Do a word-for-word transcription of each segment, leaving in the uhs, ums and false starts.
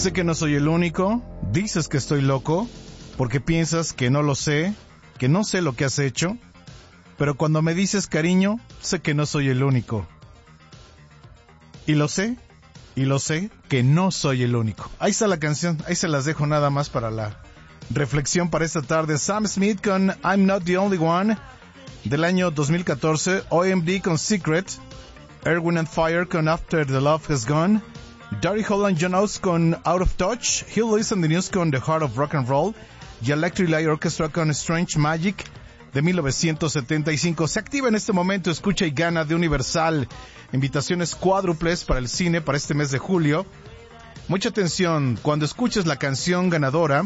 Sé que no soy el único, dices que estoy loco, porque piensas que no lo sé, que no sé lo que has hecho, pero cuando me dices cariño, sé que no soy el único. Y lo sé, y lo sé, que no soy el único. Ahí está la canción, ahí se las dejo nada más para la reflexión para esta tarde. Sam Smith con I'm Not The Only One, del año dos mil catorce, O M D con Secret, Earth, Wind and Fire con After the Love Has Gone, Daryl Hall and John Oates con Out of Touch, Hugh Lewis and the News con The Heart of Rock and Roll y Electric Light Orchestra con Strange Magic de mil novecientos setenta y cinco. Se activa en este momento Escucha y Gana de Universal. Invitaciones cuádruples para el cine para este mes de julio. Mucha atención, cuando escuches la canción ganadora,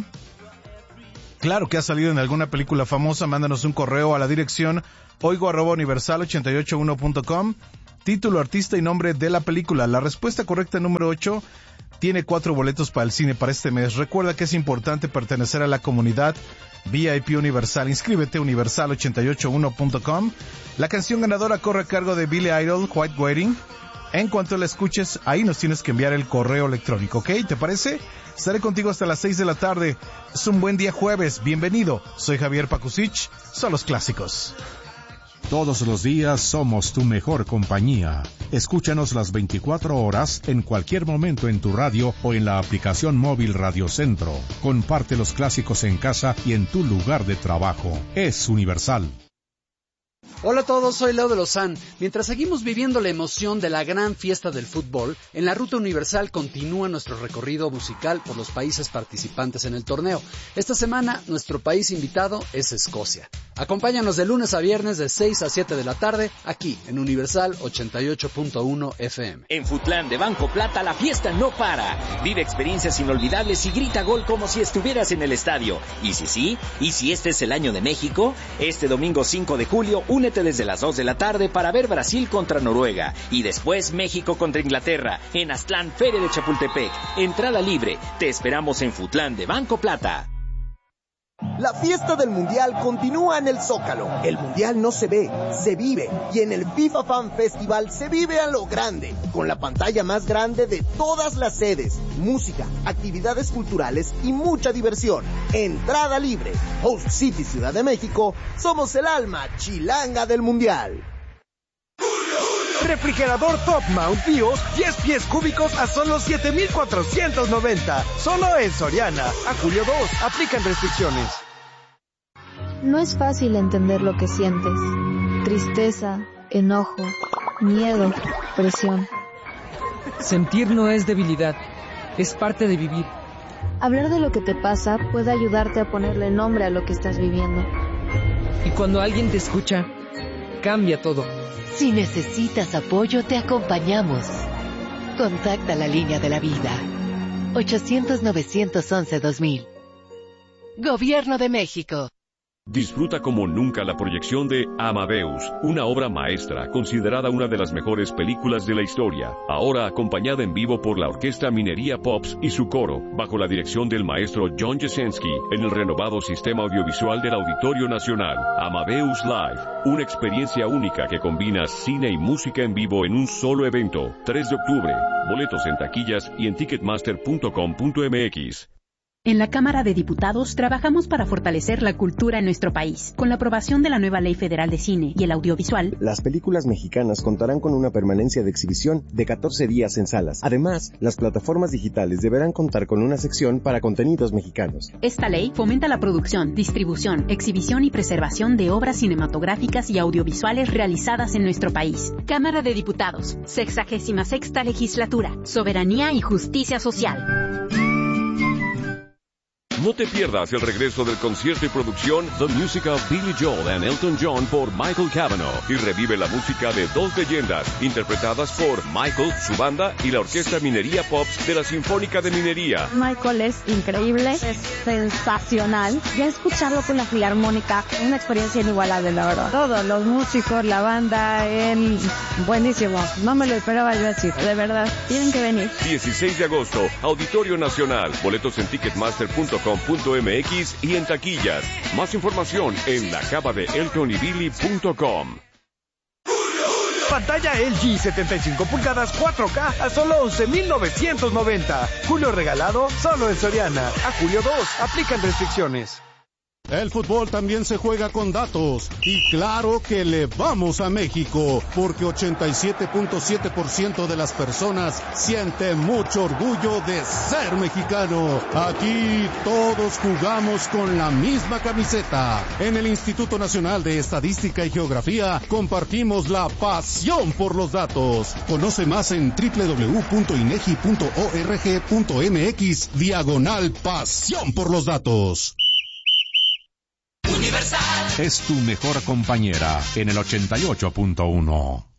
claro que ha salido en alguna película famosa, mándanos un correo a la dirección oigo arroba universal ochenta y ocho uno punto com. Título, artista y nombre de la película. La respuesta correcta número ocho tiene cuatro boletos para el cine para este mes. Recuerda que es importante pertenecer a la comunidad V I P Universal. Inscríbete universal ochenta y ocho uno punto com. La canción ganadora corre a cargo de Billy Idol, White Wedding. En cuanto la escuches, ahí nos tienes que enviar el correo electrónico, ¿ok? ¿Te parece? Estaré contigo hasta las seis de la tarde. Es un buen día jueves. Bienvenido. Soy Javier Pakusich. Son los clásicos. Todos los días somos tu mejor compañía. Escúchanos las veinticuatro horas en cualquier momento en tu radio o en la aplicación móvil Radio Centro. Comparte los clásicos en casa y en tu lugar de trabajo. Es Universal. Hola a todos, soy Leo de Lozán. Mientras seguimos viviendo la emoción de la gran fiesta del fútbol, en la Ruta Universal continúa nuestro recorrido musical por los países participantes en el torneo. Esta semana, nuestro país invitado es Escocia. Acompáñanos de lunes a viernes de seis a siete de la tarde, aquí en Universal ochenta y ocho punto uno F M. En Futlán de Banco Plata la fiesta no para. Vive experiencias inolvidables y grita gol como si estuvieras en el estadio. Y si sí, y si este es el año de México, este domingo cinco de julio, únete desde las dos de la tarde para ver Brasil contra Noruega y después México contra Inglaterra en Aztlán, Feria de Chapultepec. Entrada libre. Te esperamos en Futlán de Banco Plata. La fiesta del Mundial continúa en el Zócalo. El Mundial no se ve, se vive. Y en el FIFA Fan Festival se vive a lo grande, con la pantalla más grande de todas las sedes, música, actividades culturales y mucha diversión. Entrada libre. Host City Ciudad de México, somos el alma chilanga del Mundial. Refrigerador Top Mount BIOS, diez pies cúbicos a solo siete mil cuatrocientos noventa. Solo en Soriana. A julio dos. Aplican restricciones. No es fácil entender lo que sientes. Tristeza, enojo, miedo, presión. Sentir no es debilidad. Es parte de vivir. Hablar de lo que te pasa puede ayudarte a ponerle nombre a lo que estás viviendo. Y cuando alguien te escucha, cambia todo. Si necesitas apoyo, te acompañamos. Contacta la línea de la vida. ochocientos, novecientos once, dos mil. Gobierno de México. Disfruta como nunca la proyección de Amadeus, una obra maestra considerada una de las mejores películas de la historia, ahora acompañada en vivo por la Orquesta Minería Pops y su coro, bajo la dirección del maestro John Jasenski, en el renovado sistema audiovisual del Auditorio Nacional. Amadeus Live, una experiencia única que combina cine y música en vivo en un solo evento. tres de octubre, boletos en taquillas y en ticketmaster punto com punto m x. En la Cámara de Diputados trabajamos para fortalecer la cultura en nuestro país. Con la aprobación de la nueva Ley Federal de Cine y el Audiovisual, las películas mexicanas contarán con una permanencia de exhibición de catorce días en salas. Además, las plataformas digitales deberán contar con una sección para contenidos mexicanos. Esta ley fomenta la producción, distribución, exhibición y preservación de obras cinematográficas y audiovisuales realizadas en nuestro país. Cámara de Diputados, sexagésima sexta legislatura, soberanía y justicia social. No te pierdas el regreso del concierto y producción The Music of Billy Joel and Elton John por Michael Cavanaugh y revive la música de dos leyendas interpretadas por Michael, su banda y la Orquesta Minería Pops de la Sinfónica de Minería. Michael es increíble, es sensacional. Ya escucharlo con la Filarmónica, una experiencia inigualable, la verdad. Todos los músicos, la banda, él, buenísimo. No me lo esperaba yo así, de verdad. Tienen que venir. dieciséis de agosto, Auditorio Nacional. Boletos en ticketmaster punto com punto m x y en taquillas. Más información en la cava de elton y billy punto com. Pantalla L G setenta y cinco pulgadas cuatro K a solo once mil novecientos noventa. Julio regalado solo en Soriana. A julio dos, aplican restricciones. El fútbol también se juega con datos. Y claro que le vamos a México, porque ochenta y siete punto siete por ciento de las personas siente mucho orgullo de ser mexicano. Aquí todos jugamos con la misma camiseta. En el Instituto Nacional de Estadística y Geografía compartimos la pasión por los datos. Conoce más en doble u doble u doble u punto inegi punto org punto mx diagonal pasión por los datos. Universal Es tu mejor compañera en el ochenta y ocho punto uno.